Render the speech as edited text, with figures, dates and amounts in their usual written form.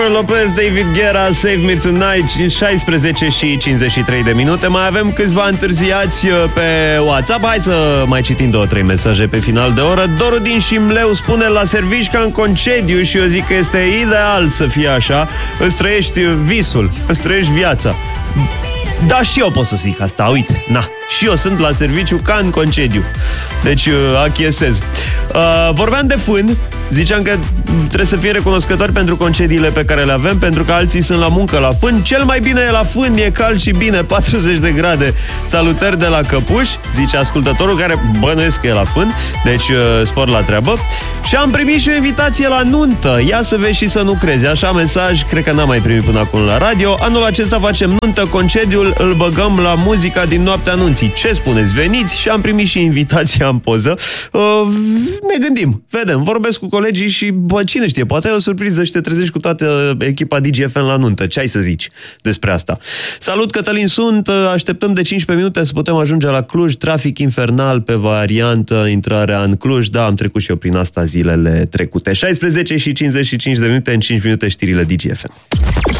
Lopez, David Guetta, Save Me Tonight, 16 și 53 de minute. Mai avem câțiva întârziați pe WhatsApp. Hai să mai citim 2-3 mesaje pe final de oră. Doru din Șimleu spune: la servici ca în concediu. Și eu zic că este ideal să fie așa. Îți trăiești visul, îți trăiești viața. Da, și eu pot să zic asta, uite, na. Și eu sunt la serviciu ca în concediu. Deci achiesez. Vorbeam de fân. Ziceam că trebuie să fie recunoscători pentru concediile pe care le avem, pentru că alții sunt la muncă la fân. Cel mai bine e la fân, e cald și bine, 40 de grade. Salutări de la Căpuș, zice ascultătorul, care bănuiesc că e la fân. Deci spor la treabă. Și am primit și o invitație la nuntă. Ia să vezi și să nu crezi. Așa mesaj, cred că n-am mai primit până acum la radio. Anul acesta facem nuntă, concediul îl băgăm la muzica din noaptea anunții. Ce spuneți? Veniți? Și am primit și invitația în poză. Ne gândim, vedem, vorbesc cu colegii și, bă, cine știe, poate e o surpriză și te trezești cu toată echipa DGFM la nuntă. Ce ai să zici despre asta? Salut, Cătălin sunt, așteptăm de 15 minute să putem ajunge la Cluj, trafic infernal pe variantă, intrarea în Cluj, da, am trecut și eu prin asta zilele trecute. 16 și 55 de minute, în 5 minute știrile DGFM.